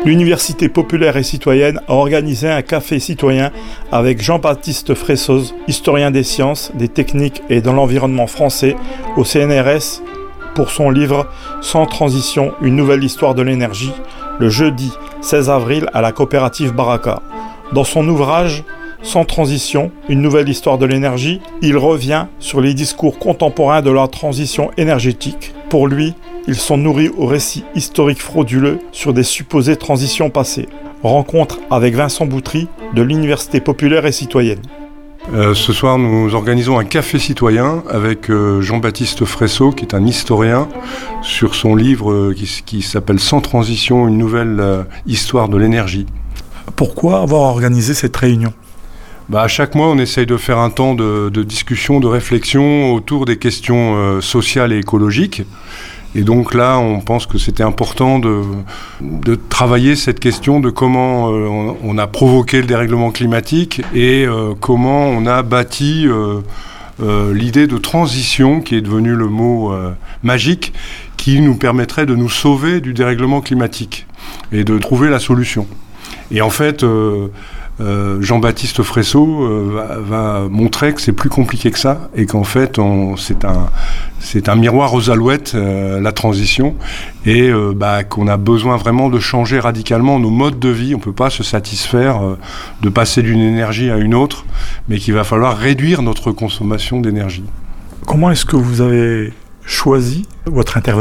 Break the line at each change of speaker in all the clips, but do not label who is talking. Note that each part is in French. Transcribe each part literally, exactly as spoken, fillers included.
L'Université populaire et citoyenne a organisé un café citoyen avec Jean-Baptiste Fressoz, historien des sciences, des techniques et de l'environnement français au C N R S pour son livre « Sans transition, une nouvelle histoire de l'énergie » le jeudi seize avril à la coopérative Baraka. Dans son ouvrage « Sans transition, une nouvelle histoire de l'énergie », il revient sur les discours contemporains de la transition énergétique. Pour lui, ils sont nourris aux récits historiques frauduleux sur des supposées transitions passées. Rencontre avec Vincent Boutry de l'Université populaire et citoyenne.
Euh, ce soir, nous organisons un café citoyen avec euh, Jean-Baptiste Fressoz, qui est un historien, sur son livre euh, qui, qui s'appelle « Sans transition, une nouvelle euh, histoire de l'énergie ».
Pourquoi avoir organisé cette réunion ?
Bah, à chaque mois, on essaye de faire un temps de, de discussion, de réflexion autour des questions euh, sociales et écologiques. Et donc là, on pense que c'était important de, de travailler cette question de comment euh, on, on a provoqué le dérèglement climatique et euh, comment on a bâti euh, euh, l'idée de transition, qui est devenu le mot euh, magique, qui nous permettrait de nous sauver du dérèglement climatique et de trouver la solution. Et en fait, euh, euh, Jean-Baptiste Fressoz euh, va, va montrer que c'est plus compliqué que ça et qu'en fait, on, c'est un... C'est un miroir aux alouettes, euh, la transition, et euh, bah, qu'on a besoin vraiment de changer radicalement nos modes de vie. On ne peut pas se satisfaire euh, de passer d'une énergie à une autre, mais qu'il va falloir réduire notre consommation d'énergie.
Comment est-ce que vous avez choisi votre intervenant ?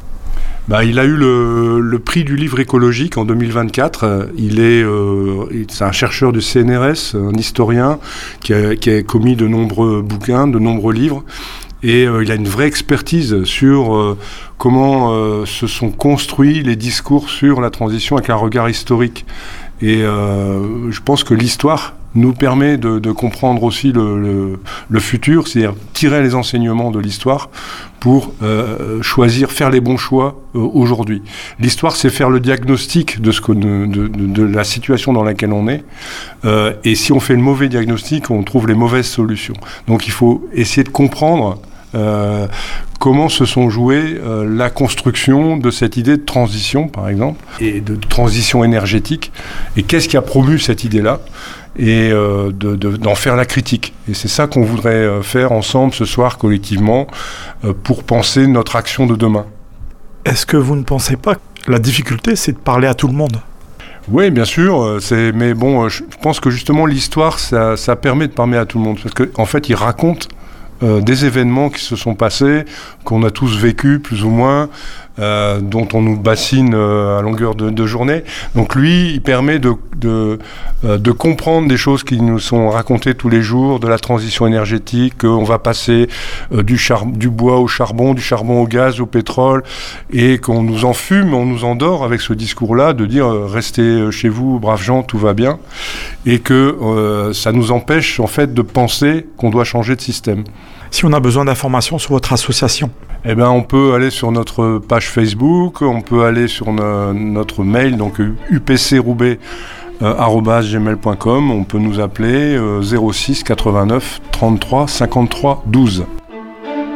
Bah, il a eu le, le prix du livre écologique en deux mille vingt-quatre. Il est, euh, c'est un chercheur du C N R S, un historien qui a, qui a commis de nombreux bouquins, de nombreux livres. Et euh, il a une vraie expertise sur euh, comment euh, se sont construits les discours sur la transition avec un regard historique. Et euh, je pense que l'histoire nous permet de, de comprendre aussi le, le, le futur, c'est-à-dire tirer les enseignements de l'histoire pour euh, choisir, faire les bons choix euh, aujourd'hui. L'histoire, c'est faire le diagnostic de, ce que, de, de, de la situation dans laquelle on est. Euh, et si on fait le mauvais diagnostic, on trouve les mauvaises solutions. Donc il faut essayer de comprendre Euh, comment se sont jouées euh, la construction de cette idée de transition, par exemple, et de transition énergétique, et qu'est-ce qui a promu cette idée-là, et euh, de, de, d'en faire la critique. Et c'est ça qu'on voudrait euh, faire ensemble ce soir, collectivement, euh, pour penser notre action de demain.
Est-ce que vous ne pensez pas que la difficulté, c'est de parler à tout le monde ?
Oui, bien sûr, c'est, mais bon, je pense que justement l'histoire, ça, ça permet de parler à tout le monde, parce qu'en en fait, il raconte Euh, des événements qui se sont passés, qu'on a tous vécu plus ou moins, euh, dont on nous bassine euh, à longueur de, de journée. Donc lui, il permet de, de, euh, de comprendre des choses qui nous sont racontées tous les jours, de la transition énergétique, qu'on va passer euh, du, char- du bois au charbon, du charbon au gaz, au pétrole, et qu'on nous enfume, on nous endort avec ce discours-là, de dire euh, restez chez vous, braves gens, tout va bien, et que euh, ça nous empêche en fait de penser qu'on doit changer de système.
Si on a besoin d'informations sur votre association ?
Eh ben, on peut aller sur notre page Facebook, on peut aller sur no- notre mail, donc u p c roubaix arobase gmail point com, on peut nous appeler euh, zéro six quatre-vingt-neuf trente-trois cinquante-trois douze.